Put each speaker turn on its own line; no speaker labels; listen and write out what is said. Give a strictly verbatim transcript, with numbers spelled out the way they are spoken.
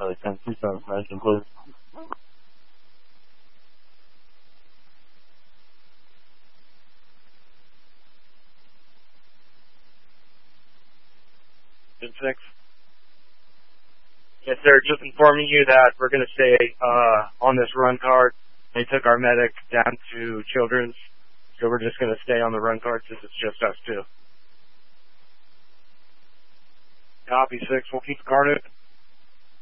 uh, ten two information, please.
ten six. Yes, sir. Just informing you that we're going to stay uh, on this run card. They took our medic down to Children's, so we're just going to stay on the run card since it's just us two. Copy, six. We'll keep the card open.